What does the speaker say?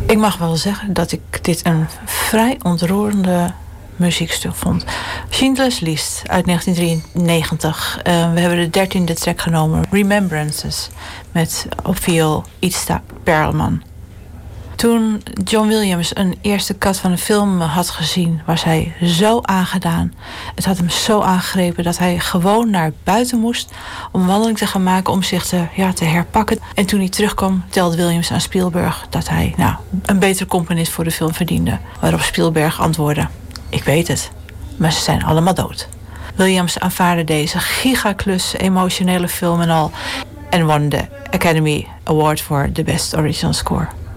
Ik mag wel zeggen dat ik dit een vrij ontroerende muziekstuk vond. Schindler's List uit 1993. We hebben de 13e track genomen, Remembrances, met op viool Itzhak Perlman. Toen John Williams een eerste cut van een film had gezien, was hij zo aangedaan. Het had hem zo aangegrepen dat hij gewoon naar buiten moest om een wandeling te gaan maken, om zich te herpakken. En toen hij terugkwam, vertelde Williams aan Spielberg dat hij een betere componist voor de film verdiende. Waarop Spielberg antwoordde: ik weet het, maar ze zijn allemaal dood. Williams aanvaarde deze gigaklus, emotionele film en al, en won de Academy Award voor de Best Original Score.